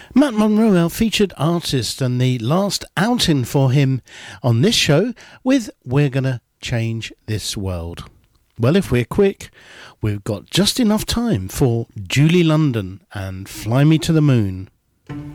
Matt Monro, our featured artist, and the last outing for him on this show with We're Gonna Change This World. Well, if we're quick, we've got just enough time for Julie London and Fly Me to the Moon.